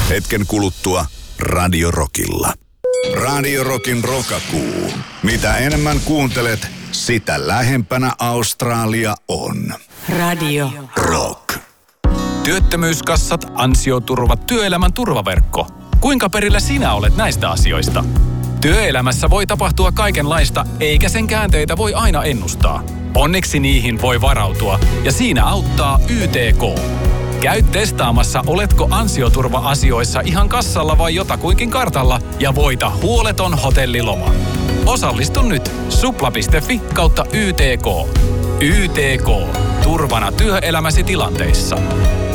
Hetken kuluttua Radio Rockilla. Radio Rockin rokakuu. Mitä enemmän kuuntelet, sitä lähempänä Australia on. Radio Rock. Työttömyyskassat, ansioturvat, työelämän turvaverkko. Kuinka perillä sinä olet näistä asioista? Työelämässä voi tapahtua kaikenlaista, eikä sen käänteitä voi aina ennustaa. Onneksi niihin voi varautua, ja siinä auttaa YTK. Käy testaamassa, oletko ansioturva-asioissa ihan kassalla vai jotakuinkin kartalla, ja voita huoleton hotelliloma. Osallistu nyt supla.fi/YTK. YTK. Turvana työelämäsi tilanteissa.